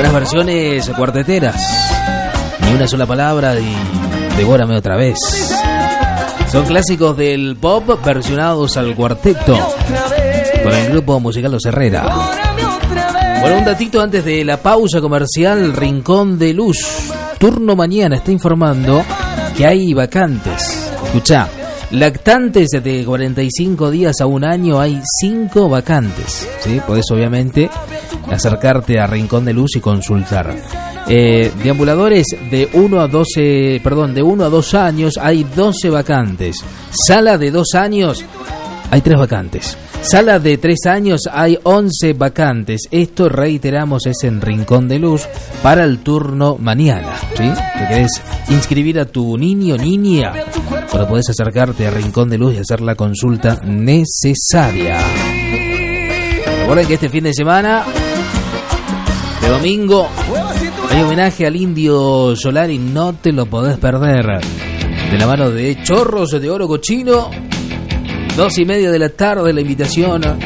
Buenas versiones cuarteteras. Ni una sola palabra y devórame otra vez. Son clásicos del pop versionados al cuarteto con el grupo musical Los Herrera. Bueno, un datito antes de la pausa comercial. Rincón de Luz, turno mañana, está informando que hay vacantes. Escuchá, lactantes de 45 días a un año, hay 5 vacantes, ¿sí? Podés obviamente acercarte a Rincón de Luz y consultar. Deambuladores de 1 a 2 años hay 12 vacantes. Sala de 2 años hay 3 vacantes. Sala de 3 años hay 11 vacantes. Esto, reiteramos, es en Rincón de Luz para el turno mañana, ¿sí? ¿Te querés inscribir a tu niño o niña? Bueno, podés acercarte a Rincón de Luz y hacer la consulta necesaria. Recuerden que este fin de semana, de domingo, hay homenaje al Indio Solari, no te lo podés perder. De la mano de Chorros de Oro Cochino, 2:30 de la tarde, la invitación. En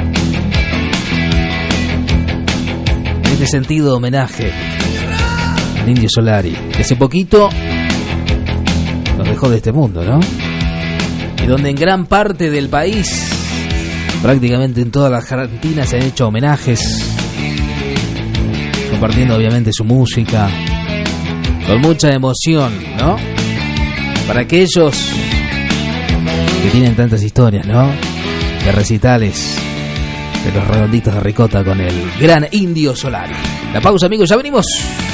este sentido, homenaje al Indio Solari, que hace poquito nos dejó de este mundo, ¿no? Y donde en gran parte del país, prácticamente en toda la Argentina, se han hecho homenajes, compartiendo obviamente su música con mucha emoción, ¿no? Para aquellos que tienen tantas historias, ¿no? De recitales de los Redonditos de Ricota con el gran Indio Solari. La pausa, amigos, ya venimos.